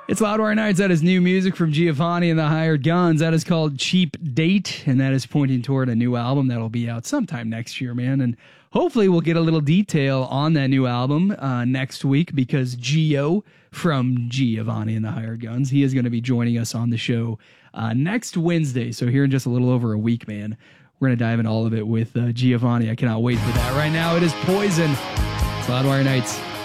It's Loudwire Nights. That is new music from Giovanni and the Hired Guns. That is called Cheap Date, and that is pointing toward a new album that'll be out sometime next year, man. And hopefully we'll get a little detail on that new album next week, because Gio from Giovanni and the Hired Guns, he is going to be joining us on the show next Wednesday. So here in just a little over a week, man, we're going to dive into all of it with Giovanni. I cannot wait for that. Right now, it is Poison. It's Loudwire Nights.